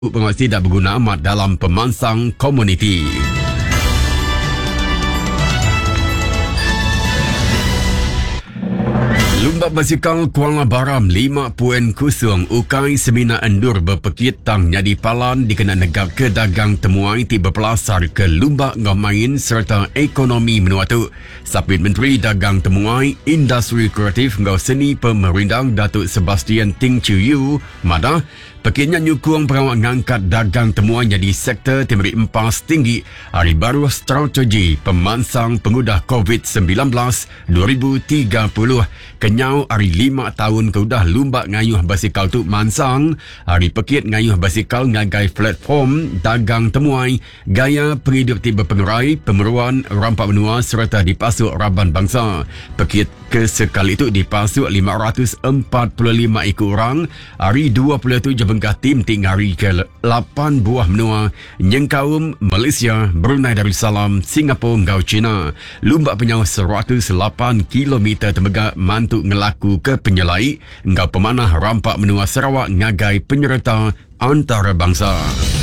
penguasa tidak berguna amat dalam pemansang komuniti. Lumba basikal Kuala Baram 5.0 ukai semina endur berpekit tang nyadi palan dikena negak ke dagang temuai ti berpelasar ke lumba ngamain serta ekonomi menuatu. Sapit Menteri Dagang Temuai, Industri Kreatif ngau seni pemerindang Datuk Sebastian Ting Chiu Yu madah pekitnya nyukung perawat ngangkat dagang temuan jadi sektor timuri empas tinggi hari baru strategi pemansang pengudah COVID-19 2030 kenyau hari 5 tahun keudah lumba ngayuh basikal tu mansang hari pekit ngayuh basikal ngagai platform dagang temuai gaya penghidup tiba pengerai pemeruan rampak benua serta dipasuk Raban Bangsa. Pekit ke sekali itu dipasuk 545 ekor orang hari 27 bengkah tim tingari ke 8 buah benua Nyengkaum, Malaysia, Brunei Darussalam, Singapura ngau China. Lumba penyau 108 km temegak mantuk ngelaku ke penyelai ngau pemanah rampak benua Sarawak ngagai penyerta antarabangsa.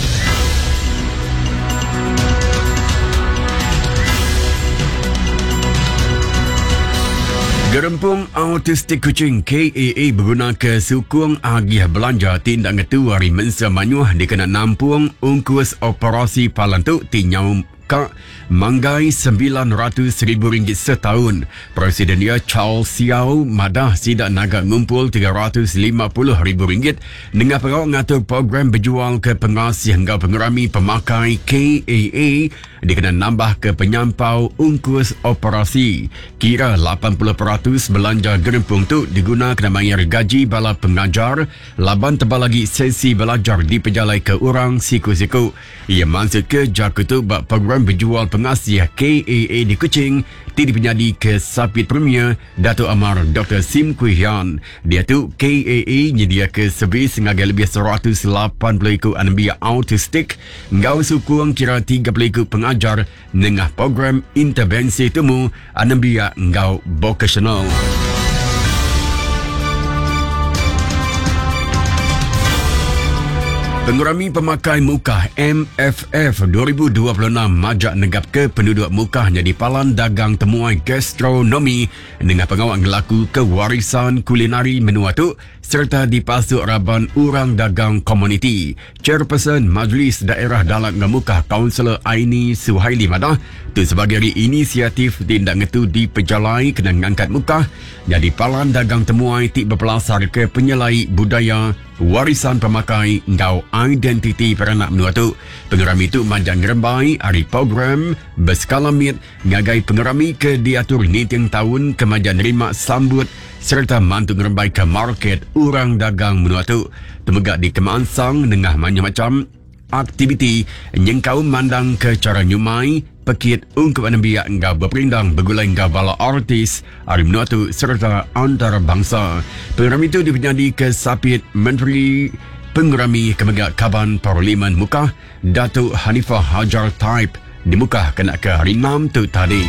Gerempung Autistik Kuching KAA berguna ke sukung agih belanja tindak ngetu hari mensa manyuh dikena nampung ungkus operasi palantuk tinyau Kak manggai RM900,000 setahun. Presiden dia Charles Siau madah sidak naga ngumpul RM350,000 dengan perau ngatur program berjual ke pengasih hingga pengerami pemakai KAA dikena nambah ke penyampau ungkus operasi. Kira 80% belanja gerempung tu diguna kena bayar gaji bala pengajar, laban tebal lagi sesi belajar di pejalai ke orang siku-siku. Ia maksud ke jakutu bak program berjual pengasih KAA di Kuching tidak penyadi ke Sapit Premier Datuk Amar Dr. Sim Kui Hian. Dia tu KAA nyedia ke servis ngagai lebih 180 ekor anambia autistik ngau sukung kira 30 ekor pengajar nengah program intervensi temu anambia ngau vocational. Pengurami pemakai mukah MFF 2026 majak negap ke penduduk mukahnya di Palan Dagang Temuai Gastronomi dengan pengawal ngelaku kewarisan kulinari menua tu serta dipasuk Raban Urang Dagang Komuniti. Chairperson Majlis Daerah Dalam Ngemukah Kaunselor Aini Suhaili madah tu sebagai inisiatif tindak ngetu di pejalai kena ngangkat mukah jadi Palan Dagang Temuai tik berpelasar ke penyelai budaya warisan pemakai ngau identiti peranak menua tu. Pengerami tu manjang ngerembai hari program berskala mit ngagai pengerami ke diatur niting tahun kemajan nerima sambut serta mantu ngerembai ke market urang dagang menua tu. Temegak di Kemansang dengan macam aktiviti nyengkau mandang ke cara nyumai pekit ungkup anambia engkau berperindang bergulai engkau bala artis hari menua tu serta antarabangsa. Pengerami itu dipenyadi ke Sapit Menteri Pengerami Kemegak Kaban Parlimen Mukah Datuk Hanifah Hajar Taib di Mukah kena ke hari 6 tu tadi.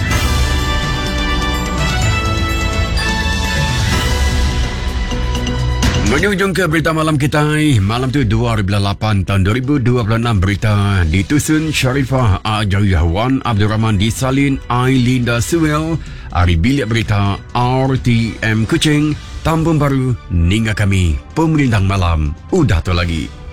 Menyujung ke berita malam kita. Malam tu 2008 tahun 2026 berita ditusun Sharifah Ajayawan Abdul Rahman disalin Ailinda Suel. Hari bilik berita RTM Kuching. Tambung baru Ninga kami Pemerintah Malam udah tu lagi.